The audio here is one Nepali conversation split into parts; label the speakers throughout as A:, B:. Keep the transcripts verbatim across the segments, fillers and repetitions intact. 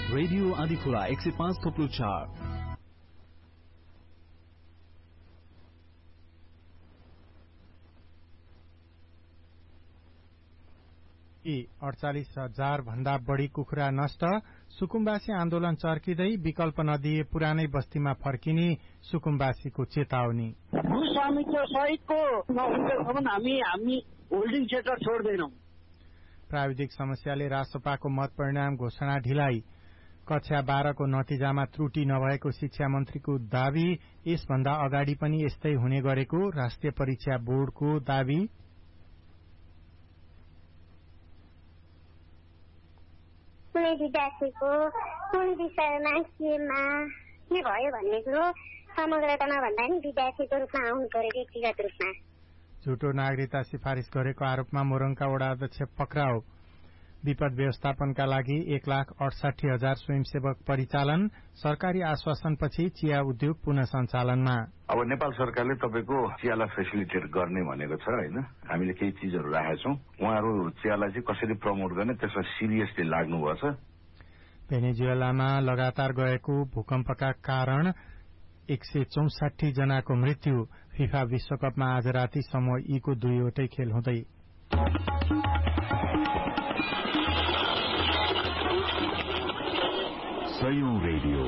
A: रेडियो आदिखुला एक सय पाँच थोप्लो चार।
B: अडचालिस हजार भन्दा बढ़ी कुखुरा नष्ट, सुकुम्बासी आन्दोलन चर्किँदै विकल्प नदिए पुरानै बस्तीमा फर्किने सुकुम्बासीको चेतावनी।
C: भूस्वामित्व सहितको नहुँदैसम्म हामी हामी होल्डिङ क्षेत्र छोड्दैनौं।
B: प्राविधिक समस्याले रासपाको मत परिणाम घोषणा ढिलाइ, कक्षा बाह्रको नतिजामा त्रुटि नभएको शिक्षा मन्त्रीको दावी। यसभन्दा अगाडि पनि यस्तै हुने गरेको राष्ट्रिय परीक्षा बोर्डको दावी।
D: कुनै विद्यार्थीको कुन विषयमा केमा के भयो भन्ने कुरो समग्रतामा भन्दा नि विद्यार्थीको रूपमा आउनु पर्यो, व्यक्तिगत रूपमा।
B: झुटो नागरिकता सिफारिस गरेको आरोपमा मोरङका वडा अध्यक्ष पक्राउ। विपद व्यवस्थापनका लागि एक लाख अडसाठी हजार स्वयंसेवक परिचालन, सरकारी आश्वासनपछि चिया उद्योग पुनः सञ्चालनमा।
E: अब नेपाल सरकारले तपाईको चियालाई फेसिलिटेट गर्ने भनेको छ हैन, हामीले केही चीजहरु राखेका छौं। उहाँहरु चियालाई चाहिँ कसरी प्रमोट गर्ने त्यसमा सिरियसली लाग्नुपर्छ।
B: भेनेजुएलामा लगातार गएको भूकम्पका कारण एक सय चौसाठी जनाको मृत्यु। फिफा विश्वकपमा आज राति समूह ई को दुईवटै खेल हुँदै।
F: सयौं रेडियो,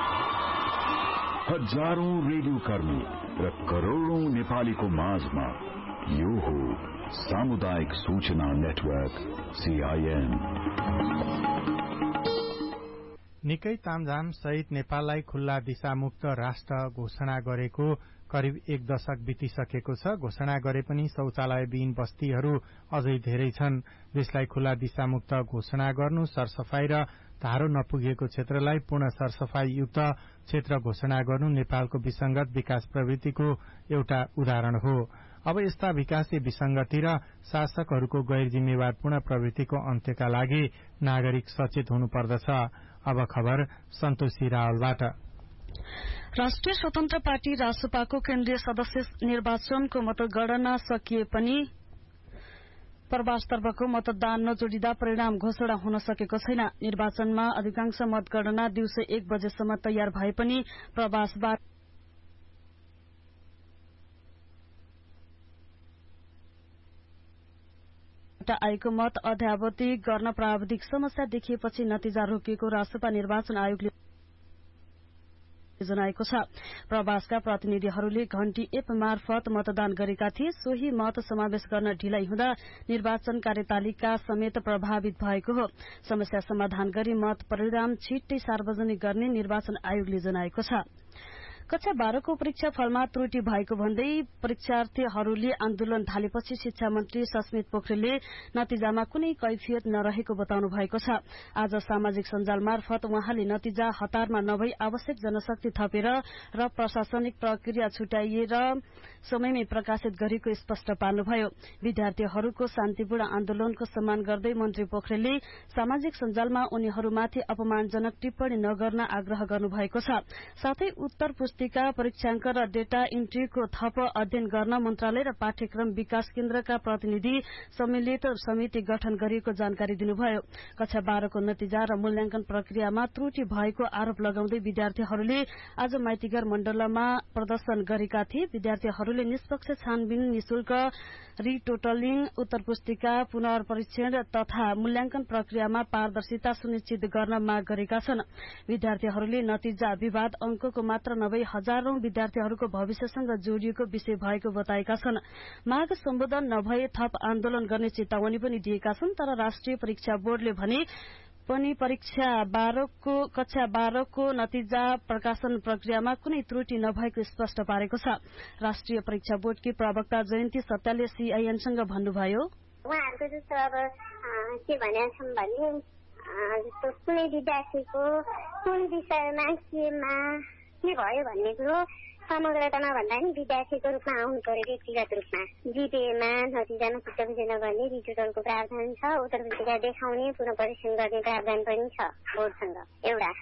F: हजारौं रेडियो कर्मी र करोड़ौं नेपालीको माझमा यो हो सामुदायिक सूचना नेटवर्क सीआईएन।
B: निकै तामझाम सहित नेपाललाई खुल्ला दिशामुक्त राष्ट्र घोषणा गरेको करिब एक दशक बितिसकेको छ। घोषणा गरे पनि शौचालयविहीन बस्तीहरू अझै धेरै छन्। देशलाई खुल्ला दिशामुक्त घोषणा गर्नु, सरसफाई र धारो नपुगेको क्षेत्रलाई पूर्ण सरसफाई युक्त क्षेत्र घोषणा गर्नु नेपालको विसंगत विकास प्रवृत्तिको एउटा उदाहरण हो। अब यस्ता विकासे विसंगति र शासकहरूको गैर जिम्मेवारपूर्ण प्रवृत्तिको अन्त्यका लागि नागरिक सचेत हुनुपर्दछ। अब खबर सन्तोषी रावलबाट।
G: राष्ट्रिय स्वतन्त्र पार्टी रासपाको केन्द्रीय सदस्य निर्वाचनको मतगणना सकिए पनि प्रवासतर्फको मतदान नजोडिँदा परिणाम घोषणा हुन सकेको छैन। निर्वाचनमा अधिकांश मतगणना दिउँसो एक बजेसम्म तयार भए पनि प्रवासबाट आएको मत अध्यावधि गर्न प्राविधिक समस्या देखिएपछि नतिजा रोकिएको रासपा निर्वाचन आयोगले जनाएको छ। प्रवासका प्रतिनिधिहरूले घण्टी एप मार्फत मतदान गरेका थिए। सोही मत समावेश गर्न ढिलाइ हुँदा निर्वाचन कार्यतालिका समेत प्रभावित भएको हो। समस्या समाधान गरी मत परिणाम छिट्टै सार्वजनिक गर्ने निर्वाचन आयोगले जनाएको छ। कक्षा बाह्रको परीक्षा फलमा त्रुटि भएको भन्दै परीक्षार्थीहरूले आन्दोलन थालेपछि शिक्षा मन्त्री सस्मित पोखरेलले नतिजामा कुनै कैफियत नरहेको बताउनु भएको छ। आज सामाजिक सञ्जाल मार्फत उहाँले नतिजा हतारमा नभई आवश्यक जनशक्ति थपेर र प्रशासनिक प्रक्रिया छुट्याइएर समयमै प्रकाशित गरेको स्पष्ट पार्नुभयो। विद्यार्थीहरूको शान्तिपूर्ण आन्दोलनको सम्मान गर्दै मन्त्री पोखरेलले सामाजिक सञ्जालमा उनीहरूमाथि अपमानजनक टिप्पणी नगर्न आग्रह गर्नुभएको छ। साथै उत्तर पुस्तिका परीक्षाङ्क र डेटा इन्ट्रीको थप अध्ययन गर्न मन्त्रालय र पाठ्यक्रम विकास केन्द्रका प्रतिनिधि सम्मिलित समिति गठन गरिएको जानकारी दिनुभयो। कक्षा बाह्रको नतिजा र मूल्याङ्कन प्रक्रियामा त्रुटि भएको आरोप लगाउँदै विद्यार्थीहरूले आज माइतीघर मण्डलमा प्रदर्शन गरेका थिए। विद्यार्थीहरूले निष्पक्ष छानबिन, निशुल्क रिटोटलिङ, उत्तर पुस्तिका पुनर्परीक्षण तथा मूल्याङ्कन प्रक्रियामा पारदर्शिता सुनिश्चित गर्न माग गरेका छन्। विद्यार्थीहरूले नतिजा विवाद अंकको मात्र नभई हजारौं विद्यार्थीहरूको भविष्यसँग जोडिएको विषय भएको बताएका छन्। माग सम्बोधन नभए थप आन्दोलन गर्ने चेतावनी पनि दिएका छन्। तर राष्ट्रिय परीक्षा बोर्डले भने पनि परीक्षा बाह्रको कक्षा बाह्रको नतिजा प्रकाशन प्रक्रियामा कुनै त्रुटि नभएको स्पष्ट पारेको छ। राष्ट्रिय परीक्षा बोर्डकी प्रवक्ता जयन्ती सत्यालले सीआईएनसँग भन्नुभयो,
D: उहाँहरूको जस्तो अब के भनेका छन् भने जस्तो कुनै विद्यार्थीको कुन विषयमा केमा के भयो भन्ने कुरो समग्रतामा भन्दा नि विद्यार्थीको रूपमा आउनु पर्यो, व्यक्तिगत रूपमा। जीपीएमा नतिजामा चित्तबुझ नगर्ने रिटोटलको प्रावधान छ। उत्तर पुस्तिका देखाउने, पुनः परीक्षण गर्ने प्रावधान पनि छ बोर्डसँग एउटा।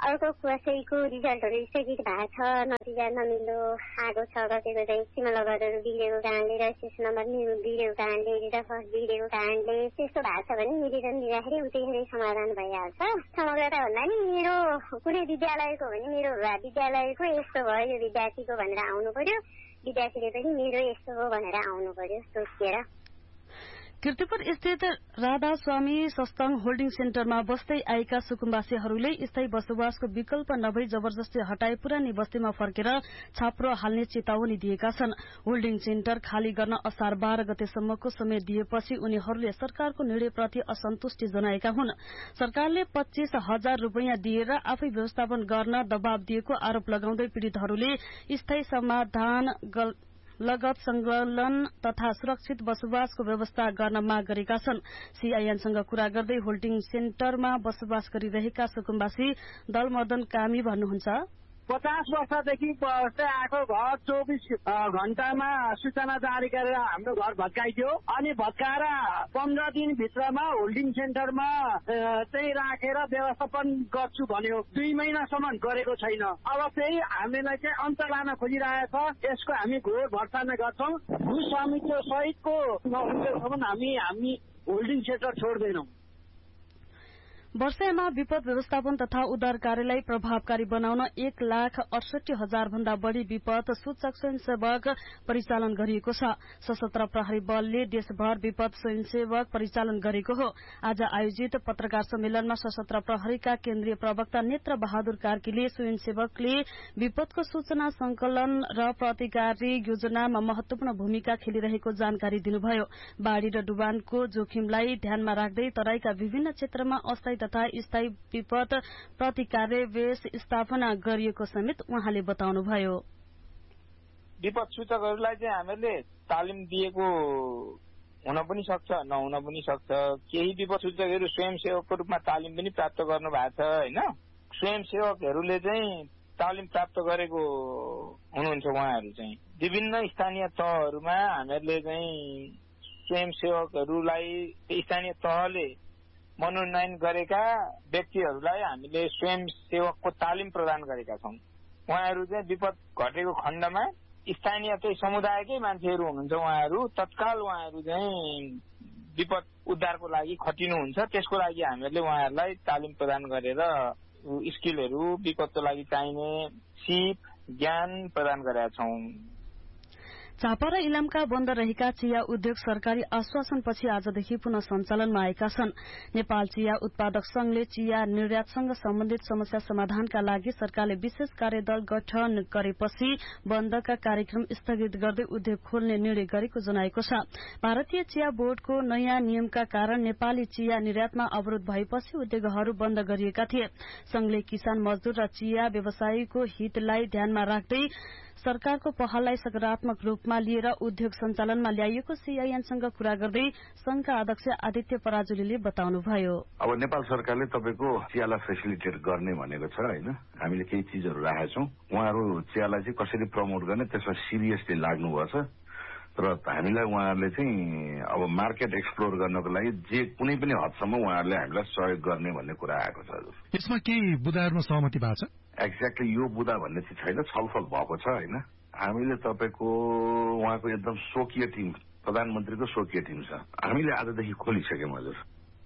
D: अर्को कसैको रिजल्टहरू स्थगित भएको छ, नतिजा नमिल्दो आएको छ, कतिको चाहिँ सीमा लगतहरू बिग्रेको कारणले, रजिस्ट्रेसन नम्बर बिग्रेको कारणले, डेट अफ बर्थ बिग्रेको कारणले त्यस्तो भएको छ भने निवेदन दिँदाखेरि उतैखेरै समाधान भइहाल्छ। समग्रता भन्दा नि मेरो कुनै विद्यालयको भने मेरो विद्यालयको यस्तो भयो, यो विद्यार्थीको भनेर आउनु पर्यो, विद्यार्थीले पनि मेरो यस्तो हो भनेर आउनु पर्यो सोचेर।
G: कीर्तिपुर स्थित राधा स्वामी सत्संग होल्डिङ सेन्टरमा बस्दै आएका सुकुम्बासीहरूले स्थायी बसोबासको विकल्प नभई जबरजस्ती हटाए पुरानी बस्तीमा फर्केर छाप्रो हाल्ने चेतावनी दिएका छन्। होल्डिङ सेन्टर खाली गर्न असार बाह्र गतेसम्मको समय दिएपछि उनीहरूले सरकारको निर्णयप्रति असन्तुष्टि जनाएका हुन्। सरकारले पच्चीस हजार रूपियाँ दिएर आफै व्यवस्थापन गर्न दबाव दिएको आरोप लगाउँदै पीड़ितहरूले स्थायी समाधान लगत संकलन तथा सुरक्षित बसोबासको व्यवस्था गर्न माग गरेका छन्। सीआईएनसँग कुरा गर्दै होल्डिङ सेन्टरमा बसोबास गरिरहेका सुकुम्बासी दलमदन कामी भन्नुहुन्छ,
C: पचास वर्षदेखि बस्दै आएको घर चौबिस घण्टामा सूचना जारी गरेर हाम्रो घर भत्काइदियो, अनि भत्काएर पन्ध्र दिनभित्रमा होल्डिङ सेन्टरमा चाहिँ राखेर व्यवस्थापन गर्छु भन्यो। दुई महिनासम्म गरेको छैन। अब फेरि हामीलाई चाहिँ अन्त लान खोजिरहेको छ। यसको हामी घोर भर्त्सना गर्छौँ। भूस्वामित्व सहितको नहुँदैसम्म हामी हामी होल्डिङ सेन्टर छोड्दैनौँ।
G: वर्षैमा विपद व्यवस्थापन तथा उद्धार कार्यलाई प्रभावकारी बनाउन एक लाख अडसठी हजार भन्दा बढ़ी विपद सूचक स्वयंसेवक परिचालन गरिएको छ। सशस्त्र प्रहरी बलले देशभर विपद स्वयंसेवक परिचालन गरेको हो। आज आयोजित पत्रकार सम्मेलनमा सशस्त्र प्रहरीका केन्द्रीय प्रवक्ता नेत्र बहादुर कार्कीले स्वयंसेवकले विपदको सूचना संकलन र प्रतिकारी योजनामा महत्वपूर्ण भूमिका खेलिरहेको जानकारी दिनुभयो। बाढ़ी र डुबानको जोखिमलाई ध्यानमा राख्दै तराईका विभिन्न क्षेत्रमा अस्थायी तथा स्थायी विपद प्रतिकार्य बेस स्थापना गरिएको समेत उहाँले बताउनुभयो।
H: विपद सूचकहरूलाई चाहिँ हामीले तालिम दिएको हुन पनि सक्छ, नहुन पनि सक्छ। केही विपद सूचकहरू स्वयंसेवकको रूपमा तालिम पनि प्राप्त गर्नु भएको छ होइन। स्वयंसेवकहरूले चाहिँ तालिम प्राप्त गरेको हुनुहुन्छ। उहाँहरू चाहिँ विभिन्न स्थानीय तहहरूमा हामीहरूले चाहिँ स्वयंसेवकहरूलाई स्थानीय तहले मनोनयन गरेका व्यक्तिहरूलाई हामीले स्वयंसेवकको तालिम प्रदान गरेका छौं। उहाँहरू चाहिँ विपद घटेको खण्डमा स्थानीय चाहिँ समुदायकै मान्छेहरू हुनुहुन्छ। उहाँहरू तत्काल उहाँहरू चाहिँ विपद उद्धारको लागि खटिनुहुन्छ। त्यसको लागि हामीहरूले उहाँहरूलाई तालिम प्रदान गरेर स्किलहरू, विपदको लागि चाहिने सिप, ज्ञान प्रदान गरेका छौं।
G: झापा र इलामका बन्द रहेका चिया उद्योग सरकारी आश्वासनपछि आजदेखि पुनः सञ्चालनमा आएका छन्। नेपाल चिया उत्पादक संघले चिया निर्यातसँग सम्बन्धित समस्या समाधानका लागि सरकारले विशेष कार्यदल गठन गरेपछि बन्दका कार्यक्रम स्थगित गर्दै उद्योग खोल्ने निर्णय गरेको जनाएको छ। भारतीय चिया बोर्डको नयाँ नियमका कारण नेपाली चिया निर्यातमा अवरोध भएपछि उद्योगहरू बन्द गरिएका थिए। संघले किसान, मजदूर र चिया व्यवसायीको हितलाई ध्यानमा राख्दै सरकारको पहललाई सकारात्मक रूपमा लिएर उद्योग सञ्चालनमा ल्याइएको सीआईएनसँग कुरा गर्दै संघका अध्यक्ष आदित्य पराजुलीले बताउनुभयो।
E: अब नेपाल सरकारले तपाईँको चियालाई फेसिलिटेट गर्ने भनेको छ होइन। हामीले केही चिजहरू राखेका छौँ। उहाँहरू चियालाई चाहिँ कसरी प्रमोट गर्ने त्यसमा सिरियसली लाग्नुभएको छ। तर हामीलाई उहाँहरूले चाहिँ अब मार्केट एक्सप्लोर गर्नको लागि जे कुनै पनि हदसम्म उहाँहरूले हामीलाई सहयोग गर्ने भन्ने कुरा आएको छ।
B: यसमा केही बुदाहरूमा सहमति भएको छ?
E: एक्ज्याक्टली यो बुदा भन्ने चाहिँ छैन, छलफल भएको छ होइन। हामीले तपाईँको उहाँको एकदम स्वकीय टिम, प्रधानमन्त्रीको स्वकीय टिम छ, हामीले आजदेखि खोलिसक्यौँ हजुर।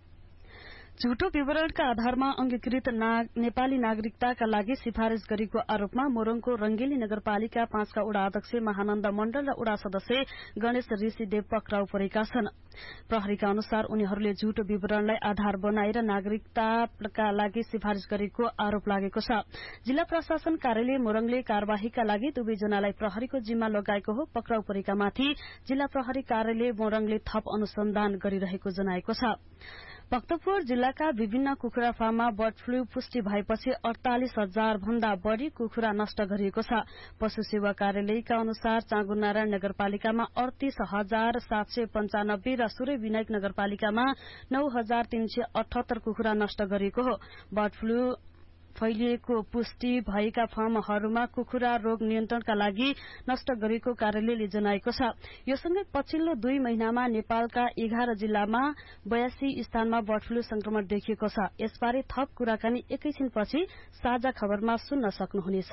G: झुटो विवरणका आधारमा अंगीकृत नाग, नेपाली नागरिकताका लागि सिफारिश गरेको आरोपमा मोरङको रंगेली नगरपालिका पाँचका उडा अध्यक्ष महानन्द मण्डल र उडा सदस्य गणेश ऋषिदेव पक्राउ परेका छन्। प्रहरीका अनुसार उनीहरूले झुटो विवरणलाई आधार बनाएर नागरिकताका लागि सिफारिश गरेको आरोप लागेको छ। जिल्ला प्रशासन कार्यालय मोरङले कार्यवाहीका लागि दुवैजनालाई प्रहरीको जिम्मा लगाएको हो। पक्राउ परेकामाथि जिल्ला प्रहरी कार्यालय मोरङले थप अनुसन्धान गरिरहेको जनाएको छ। भक्तपुर जिल्लाका विभिन्न कुखुरा फार्ममा बर्ड फ्लू पुष्टि भएपछि अड़तालिस हजार भन्दा बढ़ी कुखुरा नष्ट गरिएको छ। पशु सेवा कार्यालयका अनुसार चाँगुनारायण नगरपालिकामा अड़तीस हजार सात सय पञ्चानब्बे र सूर्य विनायक नगरपालिकामा नौ हजार तीन सय अठहत्तर कुखुरा नष्ट गरिएको हो। बर्ड फ्लू फैलिएको पुष्टि भएका फर्महरूमा कुखुरा रोग नियन्त्रणका लागि नष्ट गरेको कार्यालयले जनाएको छ। यो सँगै पछिल्लो दुई महिनामा नेपालका एघार जिल्लामा बयासी स्थानमा बर्ड फ्लू संक्रमण देखिएको छ। यसबारे थप कुराकानी एकैछिनपछि साझा खबरमा सुन्न सक्नुहुनेछ।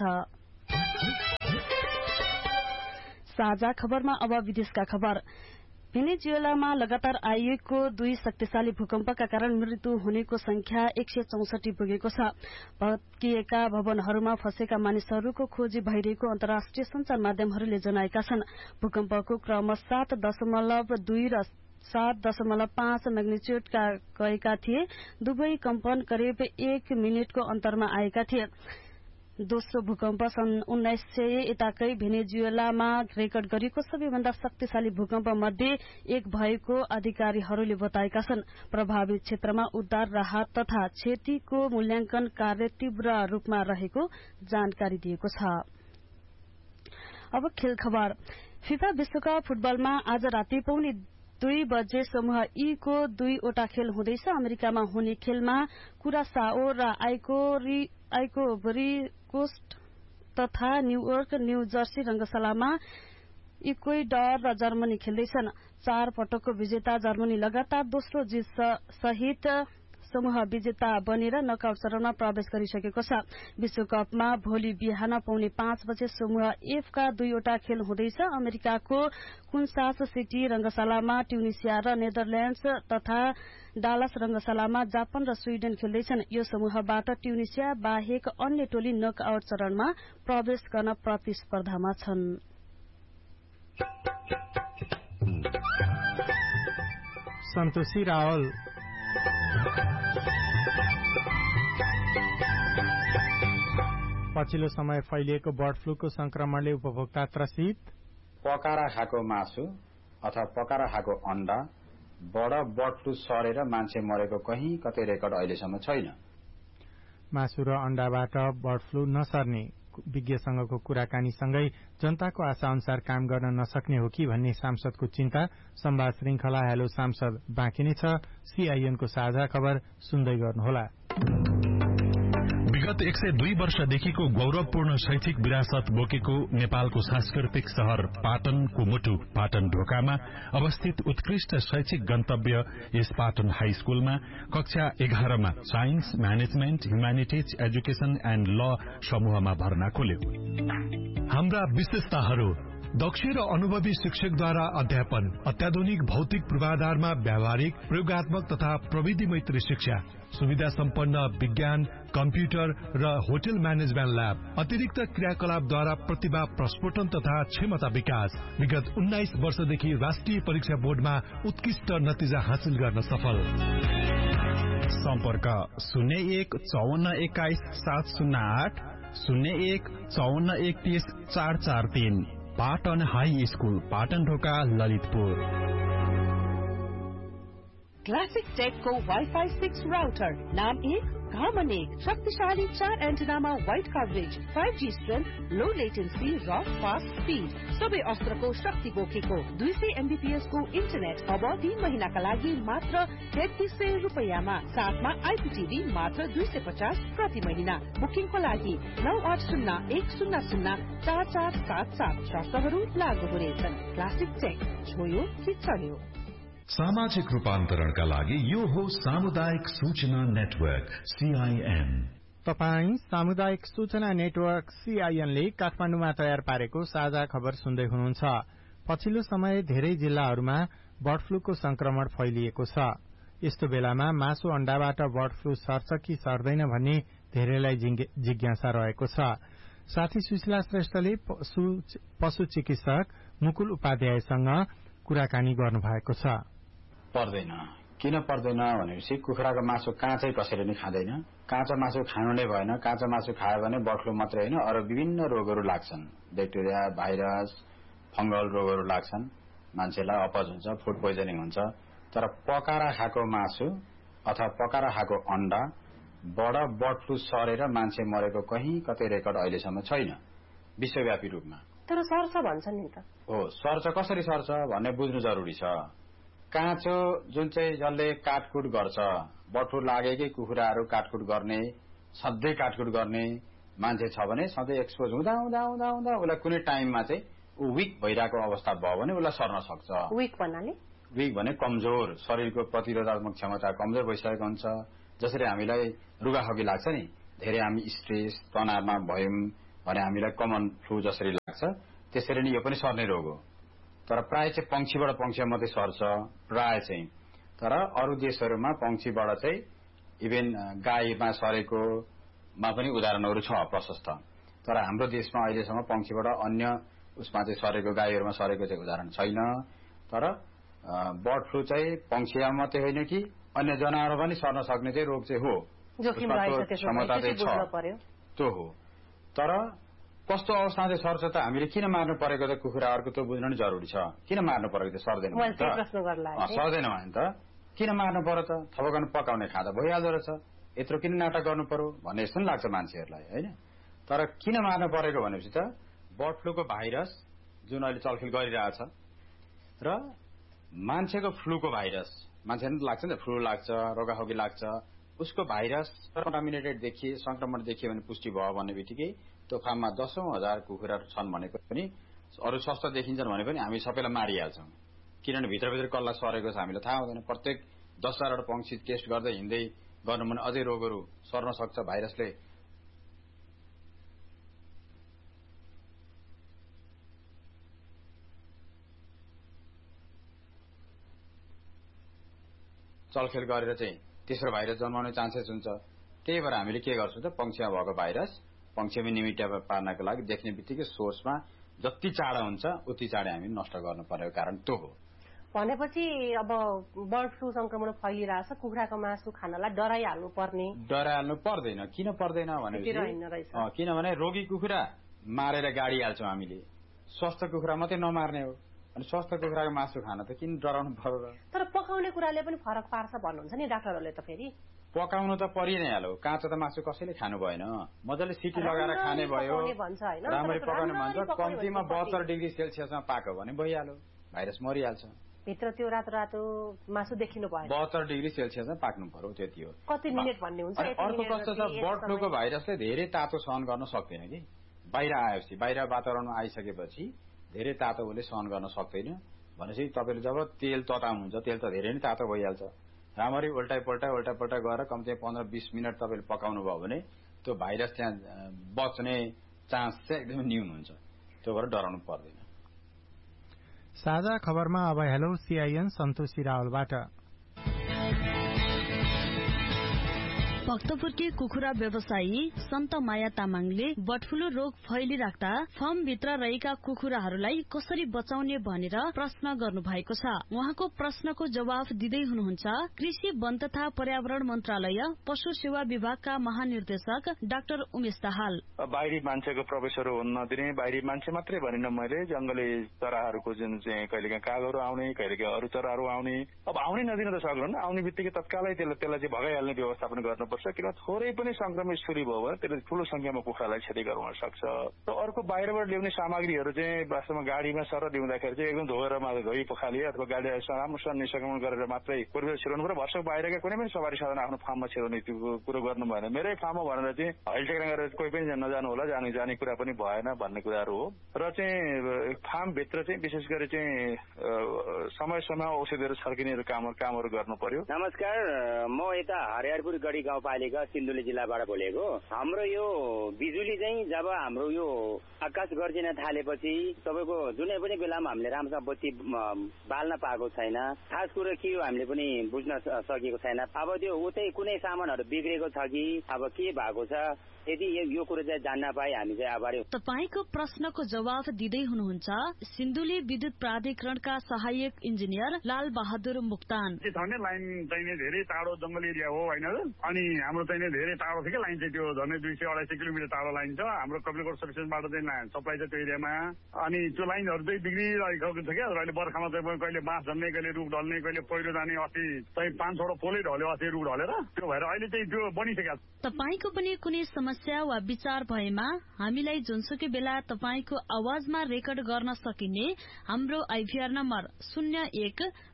G: साझा खबरमा अब विदेशका खबर। भेनेजुएलामा लगातार आइएको दुई शक्तिशाली भूकम्पका कारण मृत्यु हुनेको संख्या एक सय चौसठी पुगेको छ। भत्किएका भवनहरूमा फँसेका मानिसहरूको खोजी भइरहेको अन्तर्राष्ट्रिय संचार माध्यमहरूले जनाएका छन्। भूकम्पको क्रम सात दशमलव दुई र सात दशमलव पाँच मैग्निच्युडका गएका थिए। दुवै कम्पन करिब एक मिनटको अन्तरमा आएका थिए। दोस्रो भूकम्प सन् उन्नाइस सय यताकै भेनेजुएलामा रेकर्ड गरिएको सबैभन्दा शक्तिशाली भूकम्प मध्ये एक भएको अधिकारीहरूले बताएका छन्। प्रभावित क्षेत्रमा उद्धार राहत तथा क्षतिको मूल्याङ्कन कार्य तीव्र रूपमा रहेको जानकारी दिएको छ। अब खेल खबर। फिफा विश्वकप फुटबलमा आज राति पौने दुई बजे समूह ई को दुईवटा खेल हुँदैछ। अमेरिकामा हुने खेलमा कुरासाओ र आइकोरी आइकोभरी कोस्ट तथा न्यूयोर्क न्यू जर्सी रंगशालामा इक्वेडर र जर्मनी खेल्दैछन्। चार पटकको विजेता जर्मनी लगातार दोस्रो जित सहित समूह विजेता बनेर नकआउट चरणमा प्रवेश गरिसकेको छ। विश्वकपमा भोलि बिहान पौने पाँच बजे समूह एफ का दुईवटा खेल हुँदैछ। अमेरिकाको कुन्सास सिटी रंगशालामा ट्युनिसिया र नेदरल्याण्ड्स तथा डालस रंगशालामा जापान र स्वीडन खेल्दैछन्। यो समूहबाट ट्युनिसिया बाहेक अन्य टोली नकआउट चरणमा प्रवेश गर्न प्रतिस्पर्धामा छन्।
B: सन्तोषी रावल। पछिल्लो समय फैलिएको बर्ड फ्लूको संक्रमणले उपभोक्ता त्रसित।
I: पकाएर खाएको मासु अथवा पकाएर खाएको अण्डा बड बर्ड फ्लू सरेर मान्छे मरेको कहीँ कतै रेकर्ड अहिलेसम्म छैन।
B: मासु र अण्डाबाट बर्ड फ्लू नसर्ने विज्ञसँगको कुराकानीसँगै जनताको आशा अनुसार काम गर्न नसक्ने हो कि भन्ने सांसदको चिन्ता। संवाद श्रृंखला हेलो सांसद बाँकी नै छ। सीआईएनको साझा खबर सुन्दै गर्नुहोला।
J: विगत एक सय दुई वर्षदेखिको गौरवपूर्ण शैक्षिक विरासत बोकेको नेपालको सांस्कृतिक शहर पाटनको मुटु पाटन ढोकामा अवस्थित उत्कृष्ट शैक्षिक गन्तव्य यस पाटन हाई स्कूलमा कक्षा एघारमा science management humanities education and ल समूहमा भर्ना खोल्यो। हाम्रा विशेषताहरू दक्ष र अनुभवी शिक्षकद्वारा अध्यापन, अत्याधुनिक भौतिक पूर्वाधारमा व्यावहारिक प्रयोगात्मक तथा प्रविधि मैत्री शिक्षा, सुविधा सम्पन्न विज्ञान, कम्प्युटर र होटल म्यानेजमेन्ट ल्याब, अतिरिक्त क्रियाकलापद्वारा प्रतिभा प्रस्फुटन तथा क्षमता विकास। विगत उन्नाइस वर्षदेखि राष्ट्रिय परीक्षा बोर्डमा उत्कृष्ट नतिजा हासिल गर्न सफल। सम्पर्क शून्य एक चौवन्न एक्काइस सात शून्य आठ शून्य एक चौवन्न एकतीस चार चार तीन। पाटन हाई स्कूल पाटन ढोका ललितपुर।
K: क्लासिक टेक को वाईफाई सिक्स राउटर नाम एक घाम अनेक शक्तिशाली चार एन्टेनामा wide coverage five G strength लो लेटेन्सी र फास्ट स्पीड सबै अस्त्रको शक्ति बोकेको दुई सय एमबीपीएस को इन्टरनेट अब तीन महिनाका लागि मात्र तेत्तीस सय रुपियाँमा साथमा आइपीटीभी मात्र दुई सय पचास प्रति महिना। बुकिङको लागि नौ आठ शून्य एक शून्य शून्य चार चार सात सात शर्तहरू लागू हुनेछन्। क्लासिक टेक छोयो कि चल्यो।
F: सामाजिक रूपान्तरणका लागि यो हो सामुदायिक सूचना नेटवर्क सीआईएन।
B: तपाई सामुदायिक सूचना नेटवर्क सीआईएनले काठमाडौँमा तयार पारेको साझा खबर सुन्दै हुनुहुन्छ। पछिल्लो समय धेरै जिल्लाहरूमा बर्ड फ्लूको संक्रमण फैलिएको छ। यस्तो बेलामा मासु अण्डाबाट बर्ड फ्लू सर्छ कि सर्दैन भन्ने धेरैलाई जिज्ञासा रहेको छ। साथी सुशीला श्रेष्ठले पशु चिकित्सक मुकुल उपाध्यायसँग कुराकानी गर्नुभएको छ।
I: पर्दैन किन पर्दैन भनेपछि कुखुराको मासु काँचै कसैले नि खाँदैन। काँचो मासु खानु नै भएन। काँचो मासु खायो भने बर्ड फ्लू मात्रै होइन अरू विभिन्न रोगहरू लाग्छन्। ब्याक्टेरिया भाइरस फंगल रोगहरू लाग्छन्। मान्छेलाई अपच हुन्छ, फुड पोइजनिङ हुन्छ। तर पकाएर खाएको मासु अथवा पकाएर खाएको अण्डा बड बर्ड फ्लू सरेर मान्छे मरेको कहीँ कतै रेकर्ड अहिलेसम्म छैन विश्वव्यापी रूपमा।
K: तर सर्छ भन्छन् नि त।
I: हो सर्छ कसरी सर्छ भन्ने बुझ्नु जरुरी छ। काँचो जुन चाहिँ जसले काटकुट गर्छ बर्ड फ्लू लागेकै कुखुराहरू काटकुट गर्ने सधैँ काटकुट गर्ने मान्छे छ भने सधैँ एक्सपोज हुँदा हुँदा हुँदा हुँदा उसलाई कुनै टाइममा चाहिँ ऊ विक भइरहेको अवस्था भयो भने उसलाई सर्न सक्छ।
L: विक भन्नाले
I: विक भने कमजोर, शरीरको प्रतिरोधात्मक क्षमता कमजोर भइसकेको हुन्छ। जसरी हामीलाई रुगाखोकी लाग्छ नि, धेरै हामी स्ट्रेस तनावमा भयौं भने हामीलाई कमन फ्लू जसरी लाग्छ त्यसरी नै यो पनि सर्ने रोग हो। तर प्राय चाहिँ पंक्षीबाट पंक्षीमा मात्रै सर्छ प्राय चाहिँ। तर अरू देशहरूमा पंक्षीबाट चाहिँ इभेन गाईमा सरेको मा पनि उदाहरणहरू छ प्रशस्त। तर हाम्रो देशमा अहिलेसम्म पंक्षीबाट अन्य उसमा चाहिँ सरेको गाईहरूमा सरेको चाहिँ उदाहरण छैन। तर बर्ड फ्लू चाहिँ पंक्षीमा मात्रै होइन कि अन्य जनावर पनि सर्न सक्ने चाहिँ रोग चाहिँ हो, क्षमता चाहिँ छ, त्यो हो। तर कस्तो अवस्थामा चाहिँ सर्छ त हामीले किन मार्नु परेको त कुखुराहरूको त्यो बुझ्नु नै जरुरी छ। किन मार्नु परेको त सर्दैन सर्दैन भने त किन मार्नु पर्यो त, थपकाउनु पकाउने खाँदा भइहाल्दो रहेछ, यत्रो किन नाटक गर्नु पर्यो भन्ने जस्तो नि लाग्छ मान्छेहरूलाई होइन। तर किन मार्नु परेको भनेपछि त बर्ड फ्लूको भाइरस जुन अहिले चलखेल गरिरहेछ र मान्छेको फ्लूको भाइरस, मान्छेलाई लाग्छ नि त फ्लू लाग्छ, रोगाखोकी लाग्छ, उसको भाइरस कन्टामिनेटेड देखिए, संक्रमण देखियो भने पुष्टि भयो भन्ने बित्तिकै त्यो फार्ममा दशौं हजार कुखुराहरू छन् भनेको पनि अरू स्वस्थ देखिन्छन् भने पनि हामी सबैलाई मारिहाल्छौँ। किनभने भित्रभित्र कसलाई सरेको छ हामीलाई थाहा हुँदैन। प्रत्येक दस हजारवटा पंक्षी टेस्ट गर्दै हिँड्दै गर्नु भने अझै रोगहरू सर्न सक्छ भाइरसले। चलखेल गरेर चाहिँ तेस्रो भाइरस जन्माउने चान्सेस हुन्छ। त्यही भएर हामीले के गर्छौँ त पंक्षीमा भएको भाइरस पंक्षीमा निमिटा पार्नको लागि देख्ने बित्तिकै सोर्समा जति चाँडो हुन्छ उति चाँडै हामी नष्ट गर्नु परेको कारण त्यो हो।
L: भनेपछि अब बर्ड फ्लू संक्रमण फैलिरहेछ, कुखुराको मासु खानलाई डराइहाल्नु पर्ने? डराइहाल्नु
I: पर्दैन। किन पर्दैन भनेपछि किनभने रोगी कुखुरा मारेर गाडिहाल्छौँ हामीले, स्वस्थ कुखुरा मात्रै नमार्ने हो। अनि स्वस्थ कुखुराको मासु खान त किन डराउनु पर्यो र?
L: तर पकाउने कुराले पनि फरक पार्छ भन्नुहुन्छ नि डाक्टरहरूले त। फेरि
I: पकाउनु त परि नै हाल्यो, काँचो त मासु कसैले खानु भएन, मजाले सिटी लगाएर खाने भयो, राम्ररी पकाउने भन्छ। कम्तीमा बहत्तर डिग्री सेल्सियसमा पाक्यो भने भइहाल्यो, भाइरस मरिहाल्छ।
L: भित्र त्यो रातो रातो मासु देखिनु भयो,
I: बहत्तर डिग्री सेल्सियसमा पाक्नु पर्यो, त्यति हो।
L: कति मिनट भन्ने हुन्छ?
I: अर्को कस्तो छ, बर्ड फ्लूको भाइरसले धेरै तातो सहन गर्न सक्दैन कि। बाहिर आएपछि, बाहिर वातावरणमा आइसकेपछि धेरै तातो उसले सहन गर्न सक्दैन। भनेपछि तपाईँले जब तेल तताउनुहुन्छ, तेल त धेरै नै तातो भइहाल्छ, राम्ररी उल्टाइ पल्टाइ उल्टा पल्टा गरेर कम्तीमा पन्ध्र बीस मिनट तपाईँले पकाउनु भयो भने त्यो भाइरस त्यहाँ बच्ने चान्स चाहिँ एकदमै न्यून हुन्छ। त्यो भएर डराउनु पर्दैन।
B: साझा खबरमा अब हेलो सीआईएन सन्तोषी रावलबाट।
G: भक्तपुरकी कुखुरा व्यवसायी सन्त माया तामाङले बर्ड फ्लू रोग फैलिराख्दा फर्मभित्र रहेका कुखुराहरूलाई कसरी बचाउने भनेर प्रश्न गर्नु भएको छ। उहाँको प्रश्नको जवाफ दिँदै हुनुहुन्छ कृषि वन तथा पर्यावरण मन्त्रालय पशु सेवा विभागका महानिर्देशक डाक्टर उमेश दाहाल।
M: बाहिरी मान्छेको प्रवेशहरू हुन नदिने, बाहिरी मान्छे मात्रै भनिन मैले, जंगली चराहरूको जुन चाहिँ कहिलेकाहीँ कागहरू आउने, कहिलेकाहीँ अरू चराहरू आउने, अब आउनै नदिन त सक्दैन। आउने बित्तिकै तत्कालै त्यसलाई त्यसलाई चाहिँ भगाइहाल्ने व्यवस्थापन गर्नुपर्छ। किन थोरै पनि संक्रमित सुरु भयो भने त्यसले ठूलो संख्यामा कुखुरालाई क्षति गराउन सक्छ। र अर्को बाहिरबाट ल्याउने सामग्रीहरू चाहिँ वास्तवमा गाडीमा सर ल्याउँदाखेरि चाहिँ एकदम धोएर मात्र धोइ पखालिए अथवा गाडी राम्रोसँग निसंक्रमण गरेर मात्रै पूर्व छिराउनु पर्यो। भर्सक बाहिरका कुनै पनि सवारी साधन आफ्नो फार्ममा छिराउने त्यो कुरो गर्नु भएन। मेरै फार्ममा भनेर चाहिँ हैलटेक्रा गरेर कोही पनि नजानु होला, जाने जाने कुरा पनि भएन भन्ने कुराहरू हो। र चाहिँ फार्मभित्र चाहिँ विशेष गरी चाहिँ समय समय औषधिहरू छर्किने काम कामहरू गर्नु पर्यो।
N: नमस्कार, म यता हरिहरपुर गढी गाउँपालिका सिन्धुली जिल्लाबाट बोलेको। हाम्रो यो बिजुली चाहिँ जब हाम्रो यो आकाश गर्जिन थालेपछि तपाईँको जुनै पनि बेलामा हामीले राम्रोसँग बत्ती बाल्न पाएको छैन। खास कुरो के हो हामीले पनि बुझ्न सकेको छैन। अब त्यो उतै कुनै सामानहरू बिग्रेको छ कि अब के भएको छ, यदि यो कुरो चाहिँ जान्न पाए हामी चाहिँ आभारी।
G: तपाईको प्रश्नको जवाफ दिँदै हुनुहुन्छ सिन्धुली विद्युत प्राधिकरणका सहायक इन्जिनियर लाल बहादुर मुक्तान।
O: लाइन चाहिँ धेरै टाढो जंगल एरिया हो होइन, अनि हाम्रो चाहिँ धेरै टाढो थियो कि लाइन चाहिँ त्यो झन्डै दुई सय अढाई सय किलोमिटर टाढो लाइन छ हाम्रो कपिलकोट सबस्टेसनबाट चाहिँ सप्लाई छ त्यो एरियामा। अनि त्यो लाइनहरू चाहिँ बिग्रिरहेको छ क्या। अहिले बर्खामा चाहिँ कहिले बाँस झन्ने, कहिले रुख ढल्ने, कहिले पहिरो जाने, अस्ति चाहिँ पाँच छवटा पोलै ढल्यो अस्ति रुख ढलेर। त्यो भएर अहिले चाहिँ त्यो बनिसकेको छ।
G: तपाईको पनि कुनै समस्या वा विचार भएमा हामीलाई जुनसुकै बेला तपाईको आवाजमा रेकर्ड गर्न सकिने हाम्रो आइभीआर नम्बर शून्य एक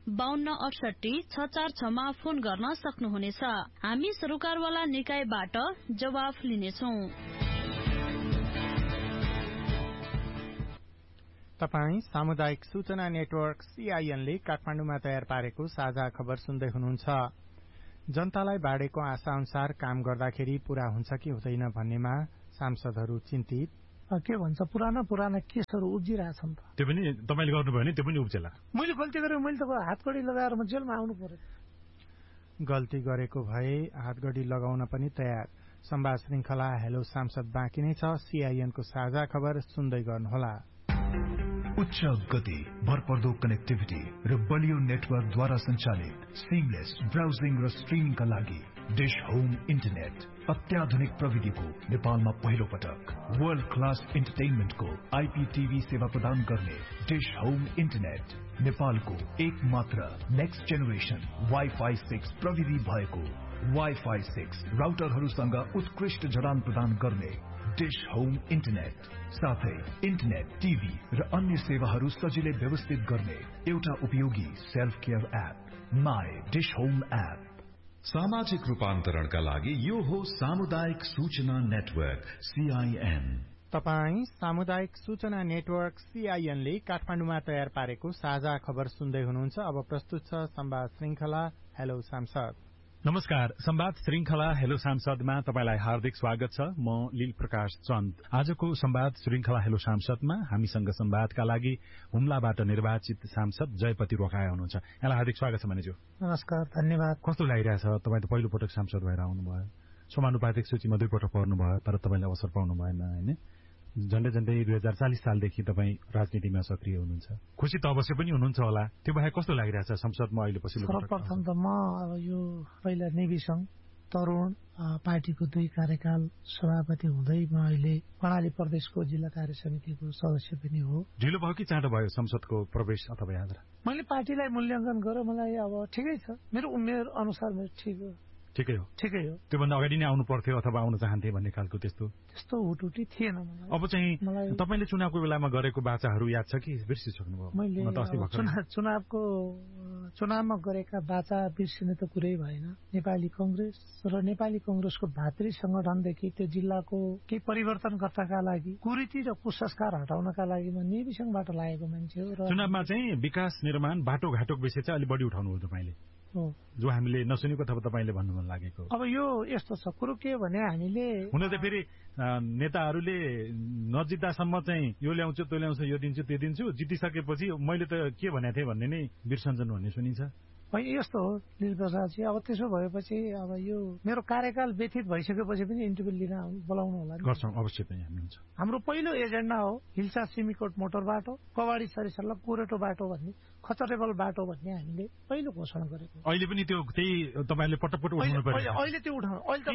G: बाहन्न अठसट्ठी छ चार छमा फोन गर्न सक्नुहुनेछ। हामी सरकारवाला निकायबाट जवाफ लिनेछौं।
B: तपाई सामुदायिक सूचना नेटवर्क सीआईएनले काठमाडौँमा तयार पारेको साझा खबर सुन्दै हुनुहुन्छ। जनतालाई बाढ़ेको आशा अनुसार काम गर्दाखेरि पूरा हुन्छ कि हुँदैन भन्नेमा सांसदहरू चिन्तित।
P: के भन्छ पुराना पुराना केसहरू उब्जिरहेछन्।
J: त्यो पनि तपाईले गर्नुभयो भने त्यो पनि उब्जेला।
P: मैले गल्ती गरेँ, मैले त हातकडी लगाएर म जेलमा आउनु पर्यो।
B: गल्ती गरेको भए हातगढी लगाउन पनि तयार। संवाद श्रृंखला हेलो सांसद बाँकी नै छ। सीआईएनको साझा खबर सुन्दै गर्नुहोला।
Q: उच्च गति, भरपर्दो कनेक्टिभिटी र बलियो नेटवर्कद्वारा सञ्चालित सिमलेस ब्राउजिङ र स्ट्रिमिङका लागि डिश होम इन्टरनेट अत्याधुनिक प्रविधिको नेपालमा पहिलो पटक वर्ल्ड क्लास इन्टरटेनमेन्टको आईपीटीभी सेवा प्रदान गर्ने डिश होम इन्टरनेट नेपालको एक मात्र नेक्स्ट जेनेरेसन वाइफाई सिक्स प्रविधि भएको वाइफाई सिक्स राउटरहरूसँग उत्कृष्ट जडान प्रदान गर्ने डिश होम इन्टरनेट साथै इन्टरनेट, टिभी र अन्य सेवाहरू सजिलै व्यवस्थित गर्ने एउटा उपयोगी self care app my dish home app.
F: सामाजिक रूपान्तरणका लागि यो हो सामुदायिक सूचना नेटवर्क सीआईएन।
B: तपाई सामुदायिक सूचना नेटवर्क सीआईएनले काठमाडौँमा तयार पारेको साझा खबर सुन्दै हुनुहुन्छ। अब प्रस्तुत छ संवाद श्रृंखला हेलो सांसद।
J: नमस्कार, संवाद श्रृंखला हेलो सांसदमा तपाईलाई हार्दिक स्वागत छ। म लील प्रकाश चन्द। आजको संवाद श्रृंखला हेलो सांसदमा हामीसँग संवादका लागि हुम्लाबाट निर्वाचित सांसद जयपति रोकाया हुनुहुन्छ। यहाँलाई हार्दिक स्वागत छ मनिज्यू।
P: नमस्कार, धन्यवाद।
J: कस्तो लागिरहेछ? तपाईँ त पहिलो पटक सांसद भएर आउनुभयो। समानुपातिक सूचीमा दुई पटक पर्नुभयो, तर तपाईँले अवसर पाउनु भएन होइन। झण्डै झण्डै दुई हजार चालिस सालदेखि तपाईँ राजनीतिमा सक्रिय हुनुहुन्छ। खुसी त अवश्य पनि हुनुहुन्छ होला। त्यो बाहेक कस्तो लागिरहेछ संसदमा अहिले पछिल्लो पटक?
P: सर्वप्रथम त म अब यो पहिला नेभी संघ तरुण पार्टीको दुई कार्यकाल सभापति हुँदै म अहिले कर्णाली प्रदेशको जिल्ला कार्य समितिको सदस्य पनि हो।
J: ढिलो भयो कि चाँडो भयो संसदको प्रवेश अथवा यात्रा?
P: मैले पार्टीलाई मूल्याङ्कन गरेर मलाई अब ठिकै छ, मेरो उमेर अनुसार मेरो ठिक हो।
J: ठिकै हो
P: ठिकै हो।
J: त्योभन्दा अगाडि नै आउनु पर्थ्यो अथवा आउन चाहन्थे भन्ने खालको त्यस्तो
P: त्यस्तो हुटुटी थिएन मलाई।
J: अब चाहिँ तपाईँले चुनावको बेलामा गरेको बाचाहरू याद छ कि बिर्सिसक्नुभयो?
P: मैले चुनावको चुनावमा गरेका बाचा बिर्सिने त कुरै भएन। नेपाली कांग्रेस र नेपाली कांग्रेसको भातृ संगठनदेखि त्यो जिल्लाको केही परिवर्तनकर्ताका लागि कुरीति र कुसंस्कार हटाउनका लागि म नेविसंघबाट लागेको मान्छे हो। र
J: चुनावमा चाहिँ विकास निर्माण बाटोघाटोको विषय चाहिँ अलि बढी उठाउनु हो तपाईँले, जो हामीले नसुनेको अथवा तपाईँले भन्नु मन लागेको।
P: अब यो यस्तो छ कुरो के भने हामीले
J: हुन त फेरि नेताहरूले नजित्दासम्म चाहिँ यो ल्याउँछु त्यो ल्याउँछु यो दिन्छु त्यो दिन्छु, जितिसकेपछि मैले त के भनेको थिएँ भन्ने नै बिर्सन्छन् भन्ने सुनिन्छ।
P: यस्तो हो लील प्रसादजी। अब त्यसो भएपछि अब यो मेरो कार्यकाल व्यतीत भइसकेपछि पनि इन्टरभ्यू लिन बोलाउनु होला।
J: गर्छौँ अवश्य पनि हामी हुन्छ।
P: हाम्रो पहिलो एजेन्डा हो हिल्सा सिमीकोट मोटर बाटो, कवाडी सरिसल्ला कोरेटो बाटो भन्ने खचरेबल बाटो भन्ने हामीले पहिलो घोषणा गरेको।
J: अहिले पनि त्यो त्यही तपाईँले पटक पटक उठाउनु पर्यो?
P: अहिले त्यो उठाउनु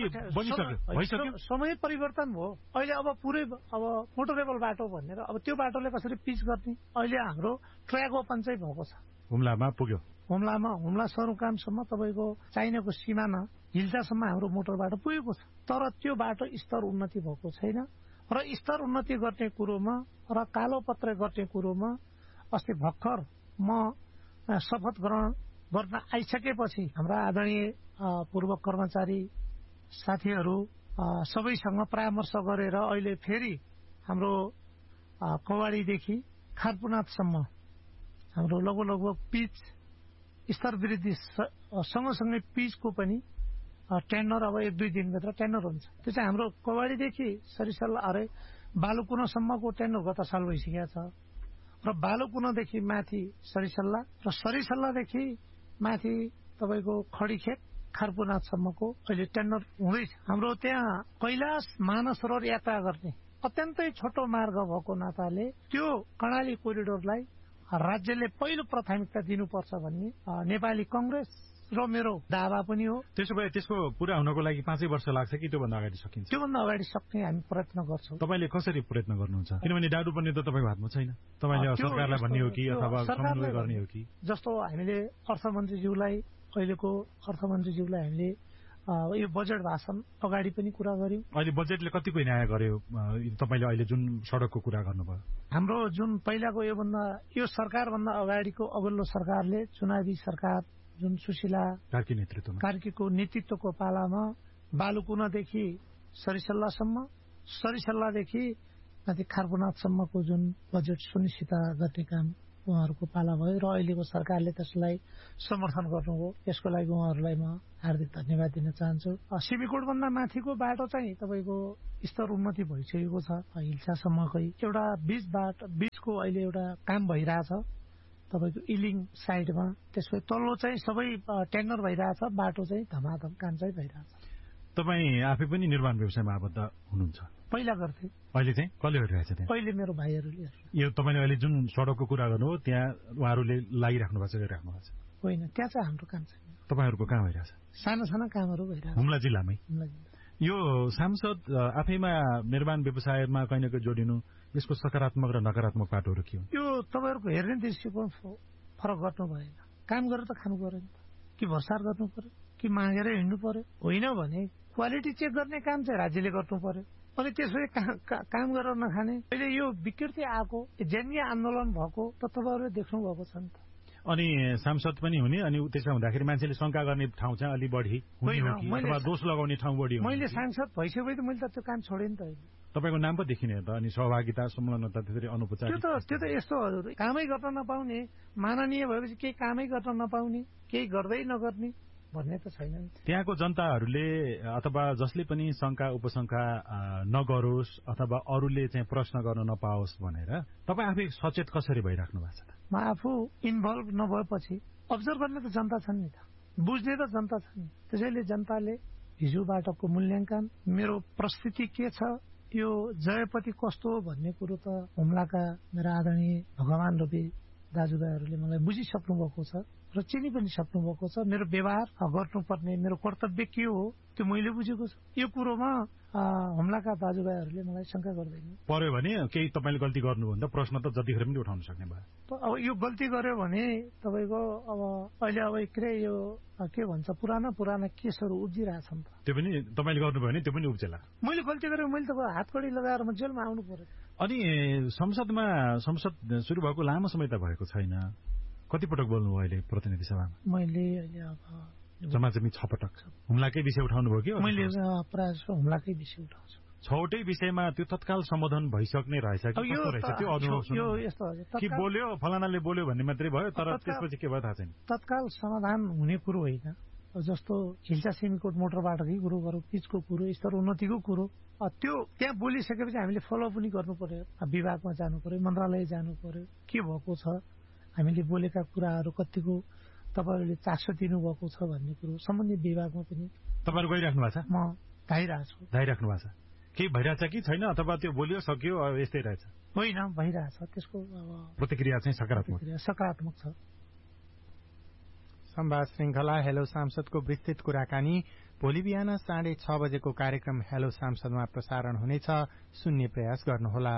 P: अहिले समय परिवर्तन भयो। अहिले अब पुरै अब मोटरेबल बाटो भनेर अब त्यो बाटोले कसरी पिच गर्ने, अहिले हाम्रो ट्र्याक ओपन चाहिँ भएको छ।
J: हुम्लामा पुग्यो।
P: हुम्लामा हुम्ला सरुकामसम्म तपाईँको चाइनाको सिमाना हिल्सासम्म हाम्रो मोटर बाटो पुगेको छ। तर त्यो बाटो स्तर उन्नति भएको छैन र स्तर उन्नति गर्ने कुरोमा र कालो पत्र गर्ने कुरोमा अस्ति भर्खर म शपथ ग्रहण गर्न आइसकेपछि हाम्रा आदरणीय पूर्व कर्मचारी साथीहरू सबैसँग परामर्श गरेर अहिले फेरि हाम्रो कवाडीदेखि खारपुनाथसम्म हाम्रो लगभग लगभग पिच स्तर वृद्धि सँगसँगै पिचको पनि टेन्डर अब एक दुई दिनभित्र टेन्डर हुन्छ। त्यो चाहिँ हाम्रो कवाडीदेखि सरिसल्ला अरे बालुकुनासम्मको टेन्डर गत साल भइसकेको छ र बालुकुनादेखि माथि सरिसल्ला र सरिसल्लादेखि माथि तपाईँको खडीखेत खारपुनाथसम्मको अहिले टेन्डर हुँदैछ। हाम्रो त्यहाँ कैलाश मानसरोवर यात्रा गर्ने अत्यन्तै छोटो मार्ग भएको नाताले त्यो कर्णाली कोरिडोरलाई राज्यले पहिलो प्राथमिकता दिनुपर्छ भन्ने नेपाली कांग्रेस र मेरो दावा पनि हो।
J: त्यसो भए त्यसको पूरा हुनको लागि पाँचै वर्ष लाग्छ कि त्योभन्दा अगाडि सकिन्छ?
P: त्योभन्दा अगाडि सक्ने हामी प्रयत्न गर्छौँ।
J: तपाईँले कसरी प्रयत्न गर्नुहुन्छ? किनभने डाडु पनि त तपाईँको हातमा छैन। तपाईँले सरकारलाई भन्ने हो कि अथवा समन्वय गर्ने हो कि?
P: जस्तो हामीले अर्थमन्त्रीज्यूलाई अहिलेको अर्थमन्त्रीज्यूलाई हामीले यो बजेट भाषण अगाडि पनि कुरा गर्यौं।
J: अहिले बजेटले कतिको न्याय गर्यो तपाईले अहिले जुन सडकको कुरा गर्नुभयो?
P: हाम्रो जुन पहिलाको योभन्दा यो सरकारभन्दा अगाडिको अघिल्लो सरकारले चुनावी सरकार जुन सुशीला
J: कार्की नेतृत्वमा
P: कार्कीको नेतृत्वको पालामा बालुकुनादेखि सरिसल्लासम्म सरिसल्लादेखि माथि खारपुनाथसम्मको जुन बजेट सुनिश्चित गर्ने काम उहाँहरूको पाला भयो र अहिलेको सरकारले त्यसलाई समर्थन गर्नुभयो। यसको लागि उहाँहरूलाई म हार्दिक धन्यवाद दिन चाहन्छु। सिमीकोटभन्दा माथिको बाटो चाहिँ तपाईँको स्तर उन्नति भइसकेको छ। हिल्सासम्मकै एउटा बीच बाटो बीचको अहिले एउटा काम भइरहेछ तपाईँको इलिङ साइडमा। त्यसपछि तल्लो चाहिँ सबै टेन्डर भइरहेछ, बाटो चाहिँ धमाधम काम चाहिँ भइरहेछ।
J: तपाईँ आफै पनि निर्माण व्यवसायमा आबद्ध हुनुहुन्छ?
P: पहिला गर्थे।
J: अहिले चाहिँ कसले गरिरहेछ त्यहाँ?
P: पहिले मेरो भाइहरूले।
J: यो तपाईँले अहिले जुन सडकको कुरा गर्नुभयो त्यहाँ उहाँहरूले लागिराख्नु भएको छ, गरिराख्नु भएको छ?
P: होइन, त्यहाँ चाहिँ हाम्रो काम छैन।
J: तपाईँहरूको कहाँ भइरहेछ?
P: साना साना कामहरू भइरहेछ
J: हुम्ला जिल्लामै। यो सांसद आफैमा निर्माण व्यवसायमा कहीँ न कहीँ जोडिनु, यसको सकारात्मक र नकारात्मक पाटोहरू के हो?
P: यो तपाईँहरूको हेर्ने दृष्टिकोण फरक गर्नु भएन। काम गरेर त खानु पर्यो नि त, कि भरसार गर्नु पर्यो कि मागेर हिँड्नु पर्यो? होइन भने क्वालिटी चेक गर्ने काम चाहिँ राज्यले गर्नु पर्यो। अनि त्यसपछि काम गरेर नखाने अहिले यो विकृति आएको जनजीय आन्दोलन भएको त तपाईँहरूले देख्नु भएको छ नि त।
J: अनि सांसद पनि हुने अनि त्यसो हुँदाखेरि मान्छेले शंका गर्ने ठाउँ चाहिँ अलि बढी अथवा दोष लगाउने ठाउँ बढी।
P: मैले सांसद भइसकेपछि मैले त त्यो काम छोडेँ नि त। अहिले
J: तपाईँको नाम पो देखिने त अनि सहभागिता संलग्नता त्यसरी अनौपचारिक
P: त्यो त त्यो त यस्तो हजुर, कामै गर्न नपाउने, माननीय भएपछि केही कामै गर्न नपाउने, केही गर्दै नगर्ने भन्ने त छैन।
J: त्यहाँको जनताहरूले अथवा जसले पनि शंका उपशंका नगरोस् अथवा अरूले चाहिँ प्रश्न गर्न नपाओस् भनेर तपाईँ आफै सचेत कसरी भइराख्नु भएको छ?
P: म आफू इन्भल्भ नभएपछि अब्जर्भ गर्ने त जनता छन् नि त, बुझ्ने त जनता छन् नि। त्यसैले जनताले हिजोबाटको मूल्याङ्कन, मेरो प्रस्तुति के छ, यो जयपति कस्तो हो भन्ने कुरो त हुम्लाका मेरा आदरणीय भगवान रूपी दाजुभाइहरूले मलाई बुझिसक्नु भएको छ र चिनी पनि सक्नु भएको छ। मेरो व्यवहार गर्नुपर्ने मेरो कर्तव्य के हो त्यो मैले बुझेको छु। यो कुरोमा हुम्लाका दाजुभाइहरूले मलाई शंका गर्दैन।
J: पर्यो भने केही तपाईँले गल्ती गर्नुभन्दा प्रश्न त जतिखेर पनि उठाउन सक्ने भयो।
P: अब यो गल्ती गर्यो भने तपाईँको अब अहिले अब के यो के भन्छ पुराना पुराना केसहरू उब्जिरहेछन् त,
J: त्यो पनि तपाईँले गर्नुभयो भने त्यो पनि उब्जेला।
P: मैले गल्ती गरेँ, मैले त हातकडी लगाएर म जेलमा आउनु पर्यो।
J: अनि संसदमा संसद सुरु भएको लामो समय त भएको छैन, कति पटक बोल्नुभयो अहिले प्रतिनिधि सभामा?
P: मैले अहिले अब
J: जम्मा जम्मी छ पटक हुम्लाकै विषय उठाउनु भयो कि?
P: मैले प्राय हुम्लाकै विषय उठाउँछु।
J: छवटै विषयमा त्यो तत्काल समाधान भइसक्ने रहेछ कि कस्तो रहेछ त्यो अनुभव?
P: यो यस्तो
J: कि बोल्यो फलानाले बोल्यो भन्ने मात्रै भयो, तर त्यसपछि के भयो थाहा छैन।
P: तत्काल समाधान हुने कुरो होइन। जस्तो हिल्सा सिमीकोट मोटर बाटोकै कुरो गरौँ, पिचको कुरो, स्तर उन्नतिको कुरो, त्यो त्यहाँ बोलिसकेपछि हामीले फलो पनि गर्नु पर्यो। विभागमा जानु पर्यो, मन्त्रालय जानु पर्यो, के भएको छ, हामीले बोलेका कुराहरू कतिको तपाईँहरूले चासो दिनुभएको छ भन्ने कुरो सम्बन्धित विभागमा पनि।
J: तपाईँहरू गइराख्नु भएको छ?
P: म धाइरहेको छु।
J: धाइराख्नु भएको छ? केही भइरहेछ कि छैन अथवा त्यो बोलियो सक्यो यस्तै रहेछ?
P: होइन, भइरहेछ। त्यसको अब
J: प्रतिक्रिया चाहिँ सकारात्मक
P: सकारात्मक छ।
B: संवाद श्रृंखला हेलो सांसदको विस्तृत कुराकानी भोलि बिहान साढे छ बजेको कार्यक्रम हेलो सांसदमा प्रसारण हुनेछ, सुन्ने प्रयास गर्नुहोला।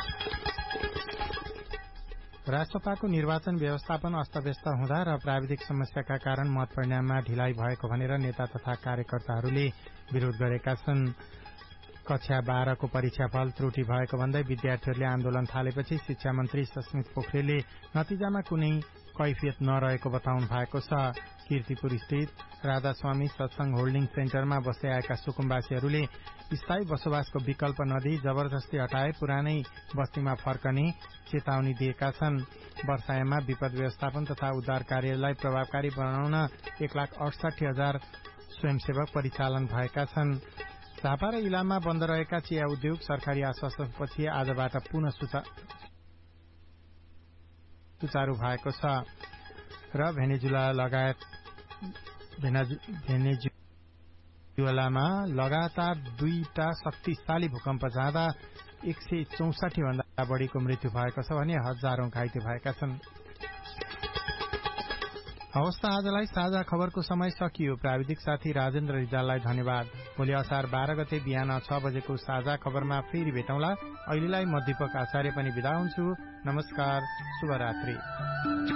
B: राष्ट्रपाको निर्वाचन व्यवस्थापन अस्तव्यस्त हुँदा र प्राविधिक समस्याका कारण मत परिणाममा ढिलाइ भएको भनेर नेता तथा कार्यकर्ताहरूले विरोध गरेका छन्। कक्षा बाह्रको परीक्षाफल त्रुटि भएको भन्दै विद्यार्थीहरूले आन्दोलन थालेपछि शिक्षा मन्त्री सस्मित पोखरेलले नतिजामा कुनै कैफियत नरहेको बताउनु भएको छ। कीर्तिपुर स्थित राधास्वामी सत्संग होल्डिङ सेन्टरमा बस्दै आएका सुकुम्बासीहरूले स्थायी बसोबासको विकल्प नदिई जबरजस्ती हटाए पुरानै बस्तीमा फर्कने चेतावनी दिएका छन्। वर्षायाममा विपद व्यवस्थापन तथा उद्धार कार्यलाई प्रभावकारी बनाउन एक लाख अडसठी हजार स्वयंसेवक परिचालन भएका छन्। झापा र इलाममा बन्द रहेका चिया उद्योग सरकारी आश्वासनपछि आजबाट पुनः सुचारू भएको छ र भेनेजुला लगायत भेनेजुलामा लगातार दुईटा शक्तिशाली भूकम्प जाँदा एक सय चौसठी भन्दा बढ़ीको मृत्यु भएको छ भने हजारौं घाइते भएका छन्। हवस् त आजलाई साझा खबरको समय सकियो। प्राविधिक साथी राजेन्द्र रिजाललाई धन्यवाद। भोलि असार बाह्र गते बिहान छ बजेको साझा खबरमा फेरि भेटौँला। अहिलेलाई म दीपक आचार्य पनि बिदा हुन्छु। नमस्कार, शुभरात्रि।